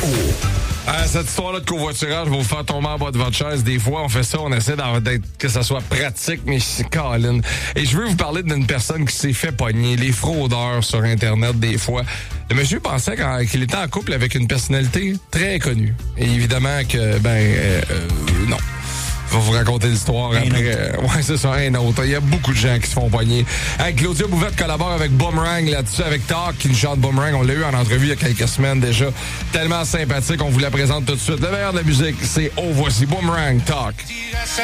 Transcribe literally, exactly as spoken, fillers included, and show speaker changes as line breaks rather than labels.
Ah, cette histoire-là de covoiturage va vous faire tomber en bas de votre chaise. Des fois, on fait ça, on essaie d'être, que ça soit pratique, mais c'est Colin. Et je veux vous parler d'une personne qui s'est fait pogner, les fraudeurs sur Internet, des fois. Le monsieur pensait qu'il était en couple avec une personnalité très connue. Et évidemment que, ben, euh, euh, non. Je vais vous raconter l'histoire un après. Ouais, c'est ça, un autre. Il y a beaucoup de gens qui se font pogner. Hey, Claudia Bouvette collabore avec Boomerang là-dessus, avec Talk, qui nous chante Boomerang. On l'a eu en entrevue il y a quelques semaines déjà. Tellement sympathique, on vous la présente tout de suite. Le meilleur de la musique, c'est Oh, voici Boomerang, Talk.